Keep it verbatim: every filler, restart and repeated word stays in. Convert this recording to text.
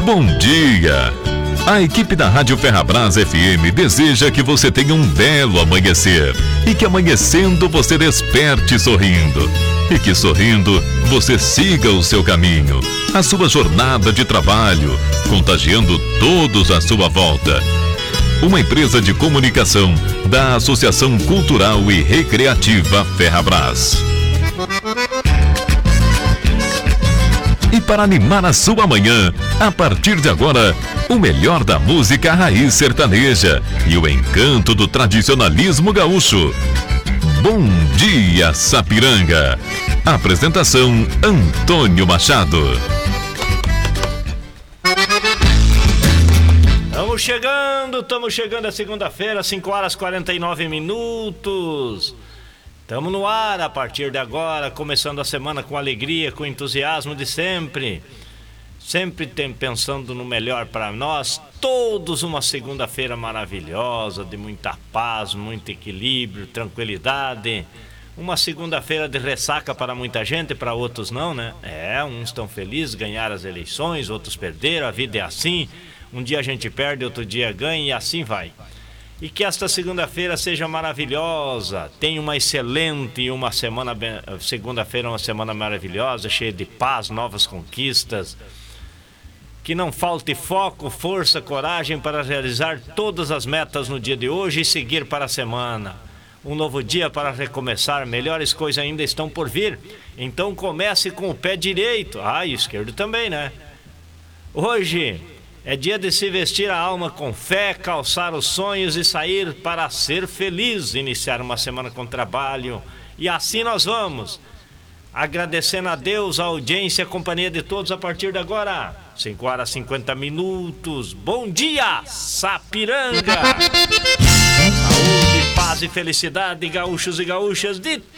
Bom dia! A equipe da Rádio Ferrabras F M deseja que você tenha um belo amanhecer e que amanhecendo você desperte sorrindo. E que sorrindo você siga o seu caminho, a sua jornada de trabalho, contagiando todos à sua volta. Uma empresa de comunicação da Associação Cultural e Recreativa Ferrabras. E para animar a sua manhã, a partir de agora, o melhor da música raiz sertaneja e o encanto do tradicionalismo gaúcho. Bom dia, Sapiranga. Apresentação Antônio Machado. Estamos chegando, estamos chegando a segunda-feira, cinco horas e quarenta e nove minutos. Estamos no ar a partir de agora, começando a semana com alegria, com entusiasmo de sempre. Sempre tem, pensando no melhor para nós. Todos uma segunda-feira maravilhosa, de muita paz, muito equilíbrio, tranquilidade. Uma segunda-feira de ressaca para muita gente, para outros não, né? É, uns estão felizes, ganharam as eleições, outros perderam, a vida é assim. Um dia a gente perde, outro dia ganha e assim vai. E que esta segunda-feira seja maravilhosa. Tenha uma excelente uma semana, segunda-feira uma semana maravilhosa, cheia de paz, novas conquistas. Que não falte foco, força, coragem para realizar todas as metas no dia de hoje e seguir para a semana. Um novo dia para recomeçar, melhores coisas ainda estão por vir. Então comece com o pé direito. Ah, e o esquerdo também, né? Hoje é dia de se vestir a alma com fé, calçar os sonhos e sair para ser feliz. Iniciar uma semana com trabalho. E assim nós vamos. Agradecendo a Deus, a audiência, a companhia de todos a partir de agora. cinco horas e cinquenta minutos. Bom dia, Sapiranga! Saúde, paz e felicidade, gaúchos e gaúchas de